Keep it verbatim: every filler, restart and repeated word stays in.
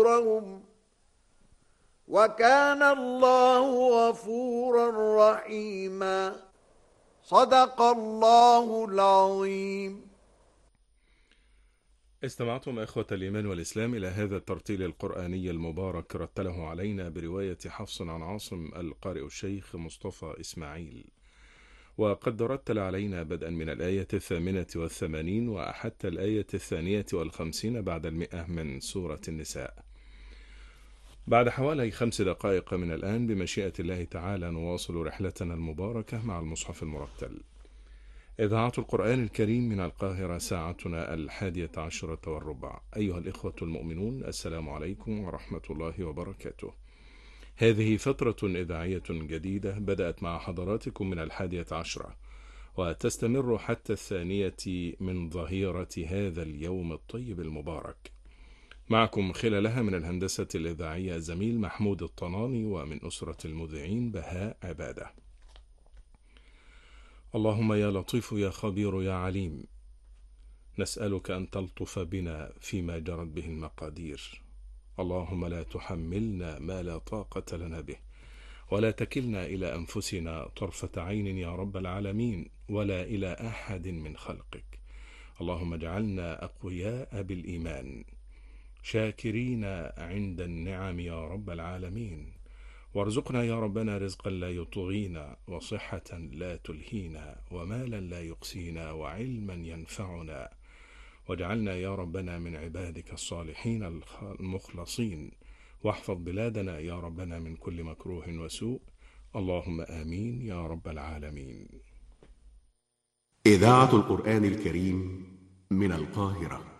أجورهم وكان الله غفورا رحيما. صدق الله العظيم. استمعتم إخوة الإيمان والإسلام إلى هذا الترتيل القرآني المبارك، رتله علينا برواية حفص عن عاصم القارئ الشيخ مصطفى إسماعيل، وقد رتل علينا بدءا من الآية الثامنة والثمانين وحتى الآية الثانية والخمسين بعد المئة من سورة النساء. بعد حوالي خمس دقائق من الآن بمشيئة الله تعالى نواصل رحلتنا المباركة مع المصحف المرتل. إذاعة القرآن الكريم من القاهرة، ساعتنا الحادية عشرة والربع. أيها الإخوة المؤمنون، السلام عليكم ورحمة الله وبركاته. هذه فترة إذاعية جديدة بدأت مع حضراتكم من الحادية عشرة وتستمر حتى الثانية من ظهيرة هذا اليوم الطيب المبارك. معكم خلالها من الهندسة الإذاعية زميل محمود الطناني، ومن أسرة المذيعين بهاء عبادة. اللهم يا لطيف يا خبير يا عليم، نسألك أن تلطف بنا فيما جرت به المقادير. اللهم لا تحملنا ما لا طاقة لنا به، ولا تكلنا إلى أنفسنا طرفة عين يا رب العالمين، ولا إلى أحد من خلقك. اللهم اجعلنا أقوياء بالإيمان، شاكرين عند النعم يا رب العالمين، وارزقنا يا ربنا رزقا لا يطغينا، وصحة لا تلهينا، ومالا لا يقسينا، وعلما ينفعنا، واجعلنا يا ربنا من عبادك الصالحين المخلصين، واحفظ بلادنا يا ربنا من كل مكروه وسوء. اللهم آمين يا رب العالمين. إذاعة القرآن الكريم من القاهرة.